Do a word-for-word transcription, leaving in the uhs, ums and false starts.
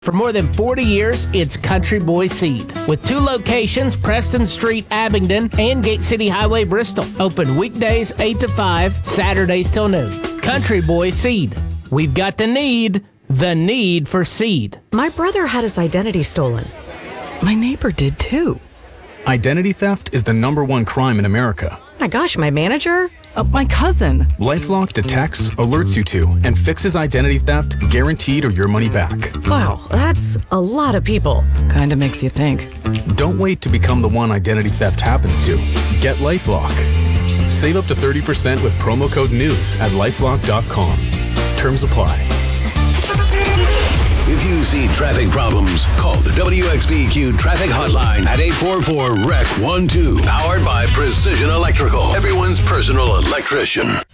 For more than forty years, it's Country Boy Seed. With two locations, Preston Street, Abingdon, and Gate City Highway, Bristol. Open weekdays eight to five, Saturdays till noon. Country Boy Seed. We've got the need, the need for seed. My brother had his identity stolen. My neighbor did too. Identity theft is the number one crime in America. My gosh, my manager? Uh, my cousin. LifeLock detects, alerts you to, and fixes identity theft, guaranteed or your money back. Wow, that's a lot of people. Kinda makes you think. Don't wait to become the one identity theft happens to. Get LifeLock. Save up to thirty percent with promo code NEWS at lifelock dot com. Terms apply. If you see traffic problems, call the W X B Q traffic hotline at eight four four, R E C one two. Powered by Precision Electrical, everyone's personal electrician.